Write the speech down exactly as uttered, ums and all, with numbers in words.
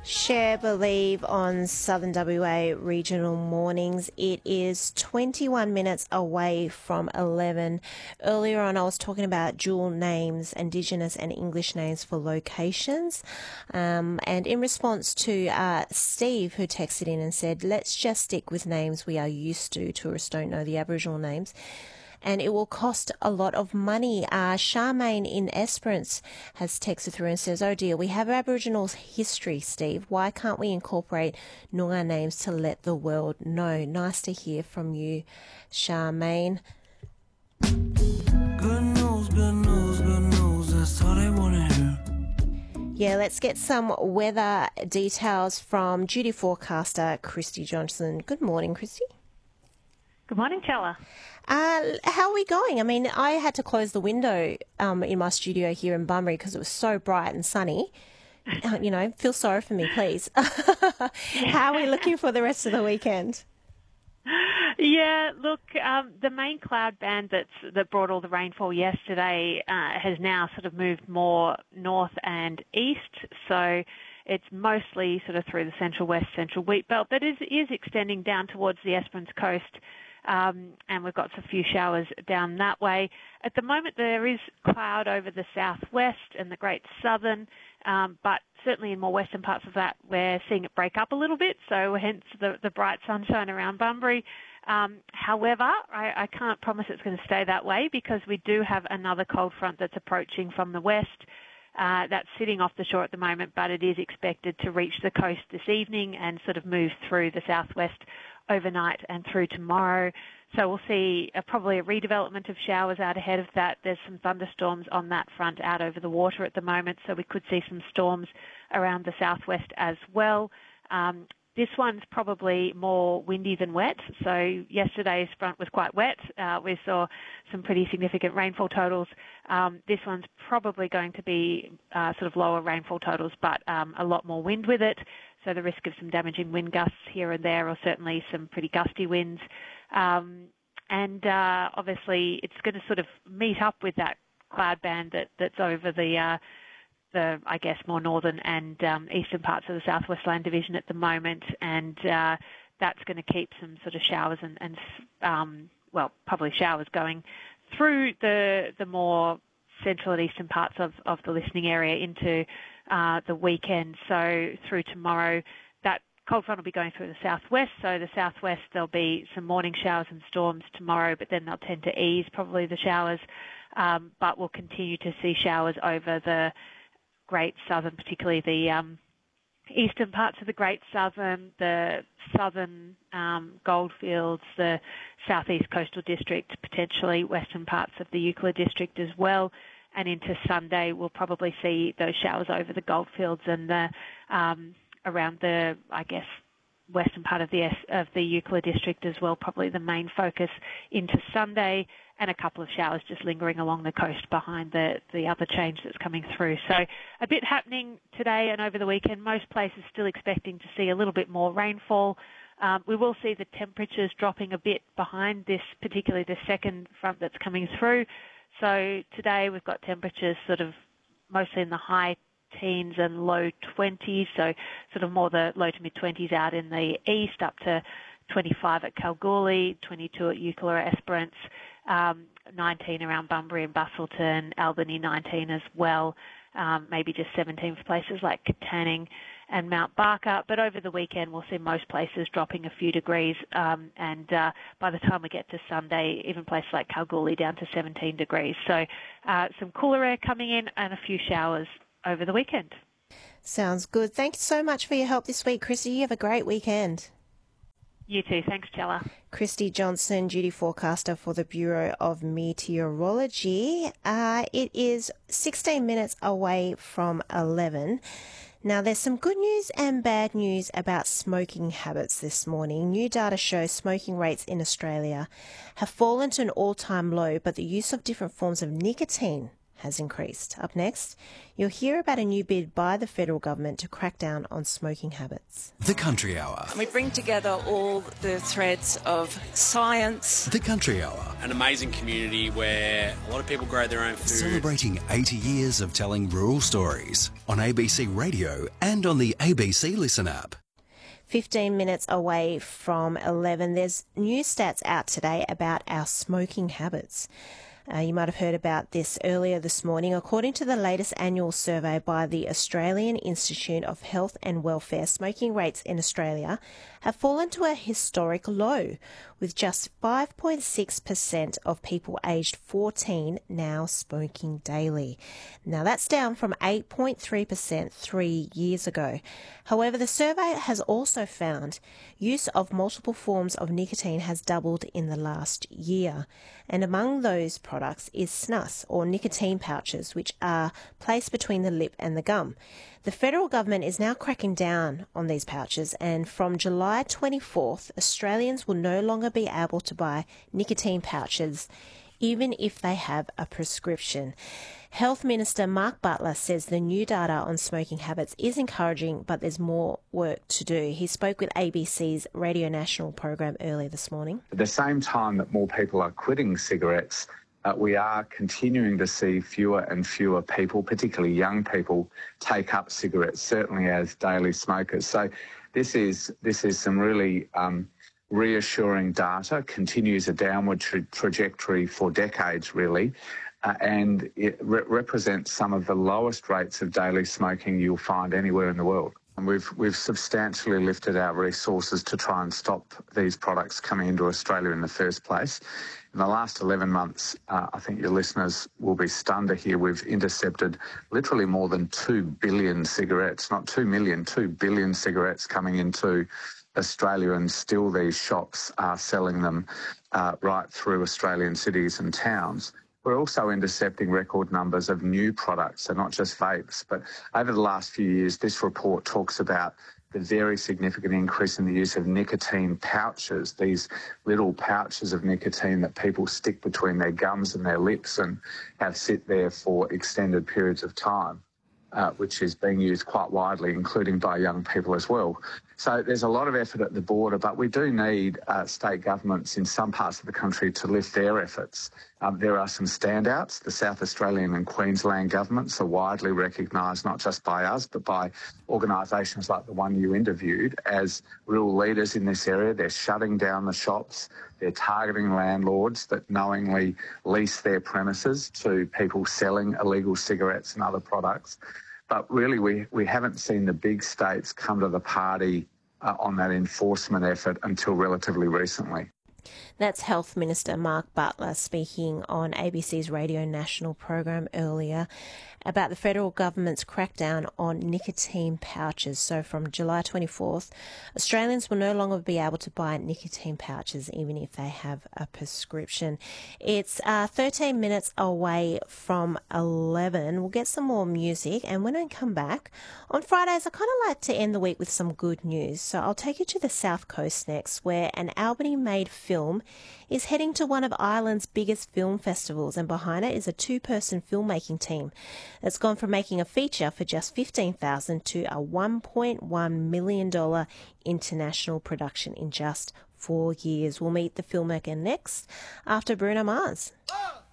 Share Believe on Southern W A Regional Mornings. It is twenty-one minutes away from eleven. Earlier on, I was talking about dual names, Indigenous and English names for locations. Um, and in response to uh, Steve, who texted in and said, let's just stick with names we are used to. Tourists don't know the Aboriginal names. And it will cost a lot of money. Uh, Charmaine in Esperance has texted through and says, oh dear, we have Aboriginal history, Steve. Why can't we incorporate Noongar names to let the world know? Nice to hear from you, Charmaine. Good news, good news, good news. That's all they want to hear. Yeah, let's get some weather details from duty forecaster Christy Johnson. Good morning, Christy. Good morning, Chella. Uh, how are we going? I mean, I had to close the window um, in my studio here in Bunbury because it was so bright and sunny. Uh, you know, feel sorry for me, please. How are we looking for the rest of the weekend? Yeah, look, um, the main cloud band that's, that brought all the rainfall yesterday uh, has now sort of moved more north and east, so it's mostly sort of through the central west, central wheat belt, but it is extending down towards the Esperance coast. Um, and we've got a few showers down that way. At the moment, there is cloud over the southwest and the Great Southern, um, but certainly in more western parts of that, we're seeing it break up a little bit, so hence the, the bright sunshine around Bunbury. Um, however, I, I can't promise it's going to stay that way because we do have another cold front that's approaching from the west. Uh, that's sitting off the shore at the moment, but it is expected to reach the coast this evening and sort of move through the southwest overnight and through tomorrow. So we'll see a, probably a redevelopment of showers out ahead of that. There's some thunderstorms on that front out over the water at the moment, so we could see some storms around the southwest as well. Um, This one's probably more windy than wet. So yesterday's front was quite wet. Uh, we saw some pretty significant rainfall totals. Um, this one's probably going to be uh, sort of lower rainfall totals, but um, a lot more wind with it. So the risk of some damaging wind gusts here and there, or certainly some pretty gusty winds. Um, and uh, obviously it's going to sort of meet up with that cloud band that, that's over the uh, the, I guess, more northern and um, eastern parts of the Southwest Land Division at the moment, and uh, that's going to keep some sort of showers and, and um, well, probably showers going through the the more central and eastern parts of, of the listening area into uh, the weekend. So through tomorrow, that cold front will be going through the southwest. So the southwest, there'll be some morning showers and storms tomorrow, but then they'll tend to ease, probably the showers, um, but we'll continue to see showers over the Great Southern, particularly the um, eastern parts of the Great Southern, the southern um, goldfields, the southeast coastal district, potentially western parts of the Euclid district as well. And into Sunday, we'll probably see those showers over the goldfields and the um, around the, I guess, western part of the of the Euclid district as well, probably the main focus into Sunday, and a couple of showers just lingering along the coast behind the, the other change that's coming through. So a bit happening today and over the weekend. Most places still expecting to see a little bit more rainfall. Um, we will see the temperatures dropping a bit behind this, particularly the second front that's coming through. So today we've got temperatures sort of mostly in the high teens and low twenties, so sort of more the low to mid-twenties out in the east, up to twenty-five at Kalgoorlie, twenty-two at Eucla, Esperance, um, nineteen around Bunbury and Busselton, Albany nineteen as well, um, maybe just seventeen for places like Katanning and Mount Barker. But over the weekend, we'll see most places dropping a few degrees, um, and uh, by the time we get to Sunday, even places like Kalgoorlie down to seventeen degrees. So uh, some cooler air coming in and a few showers over the weekend. Sounds good. Thank you so much for your help this week, Christy. You have a great weekend. You too. Thanks, Chella. Christy Johnson, duty forecaster for the Bureau of Meteorology. Uh, it is sixteen minutes away from eleven. Now, there's some good news and bad news about smoking habits this morning. New data shows smoking rates in Australia have fallen to an all-time low, but the use of different forms of nicotine has increased. Up next, you'll hear about a new bid by the federal government to crack down on smoking habits. The Country Hour. We bring together all the threads of science. The Country Hour. An amazing community where a lot of people grow their own food. Celebrating eighty years of telling rural stories on A B C Radio and on the A B C Listen app. fifteen minutes away from eleven, there's new stats out today about our smoking habits. Uh, you might have heard about this earlier this morning. According to the latest annual survey by the Australian Institute of Health and Welfare, smoking rates in Australia have fallen to a historic low, with just five point six percent of people aged fourteen now smoking daily. Now that's down from eight point three percent three years ago. However, the survey has also found use of multiple forms of nicotine has doubled in the last year. And among those products is snus, or nicotine pouches, which are placed between the lip and the gum. The federal government is now cracking down on these pouches, and from July twenty-fourth, Australians will no longer be able to buy nicotine pouches, even if they have a prescription. Health Minister Mark Butler says the new data on smoking habits is encouraging, but there's more work to do. He spoke with A B C's Radio National program earlier this morning. At the same time that more people are quitting cigarettes, uh, we are continuing to see fewer and fewer people, particularly young people, take up cigarettes, certainly as daily smokers. So this is this is some really um, reassuring data, continues a downward tra- trajectory for decades, really. Uh, and it re- represents some of the lowest rates of daily smoking you'll find anywhere in the world. And we've we've substantially lifted our resources to try and stop these products coming into Australia in the first place. In the last eleven months, uh, I think your listeners will be stunned to hear we've intercepted literally more than two billion cigarettes, not two million, two billion cigarettes coming into Australia, and still these shops are selling them uh, right through Australian cities and towns. We're also intercepting record numbers of new products, so not just vapes. But over the last few years, this report talks about the very significant increase in the use of nicotine pouches, these little pouches of nicotine that people stick between their gums and their lips and have sit there for extended periods of time, uh, which is being used quite widely, including by young people as well. So there's a lot of effort at the border, but we do need uh, state governments in some parts of the country to lift their efforts. Um, there are some standouts. The South Australian and Queensland governments are widely recognised, not just by us, but by organisations like the one you interviewed, as real leaders in this area. They're shutting down the shops. They're targeting landlords that knowingly lease their premises to people selling illegal cigarettes and other products. But really, we, we haven't seen the big states come to the party uh, on that enforcement effort until relatively recently. That's Health Minister Mark Butler speaking on A B C's Radio National program earlier about the federal government's crackdown on nicotine pouches. So from July twenty-fourth, Australians will no longer be able to buy nicotine pouches even if they have a prescription. It's uh, thirteen minutes away from eleven. We'll get some more music, and when I come back, on Fridays I kind of like to end the week with some good news. So I'll take you to the South Coast next, where an Albany-made film is heading to one of Ireland's biggest film festivals, and behind it is a two-person filmmaking team that's gone from making a feature for just fifteen thousand dollars to a one point one million dollars international production in just four years. We'll meet the filmmaker next after Bruno Mars. Oh!